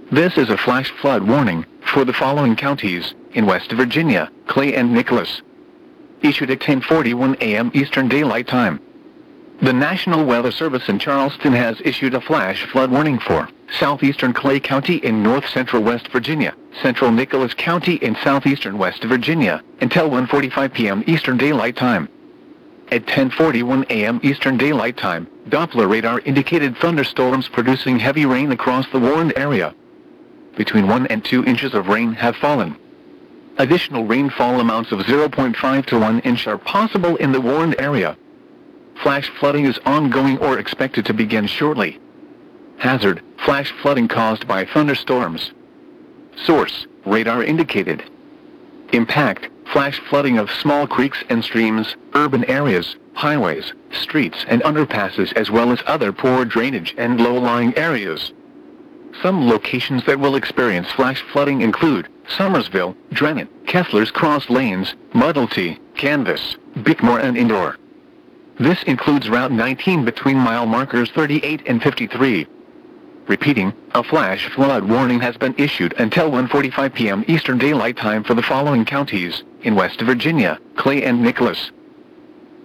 This is a flash flood warning for the following counties in West Virginia, Clay and Nicholas. Issued at 10:41 a.m. Eastern Daylight Time. The National Weather Service in Charleston has issued a flash flood warning for southeastern Clay County in north-central West Virginia, central Nicholas County in southeastern West Virginia, until 1:45 p.m. Eastern Daylight Time. At 10:41 a.m. Eastern Daylight Time, Doppler radar indicated thunderstorms producing heavy rain across the warned area. Between 1 and 2 inches of rain have fallen. Additional rainfall amounts of 0.5 to 1 inch are possible in the warned area. Flash flooding is ongoing or expected to begin shortly. Hazard: flash flooding caused by thunderstorms. Source: radar indicated. Impact: flash flooding of small creeks and streams, urban areas, highways, streets and underpasses, as well as other poor drainage and low-lying areas. Some locations that will experience flash flooding include Somersville, Drennan, Kessler's Cross Lanes, Muddlety, Canvas, Bickmore and Indore. This includes Route 19 between mile markers 38 and 53. Repeating, a flash flood warning has been issued until 1:45 p.m. Eastern Daylight Time for the following counties in West Virginia, Clay and Nicholas.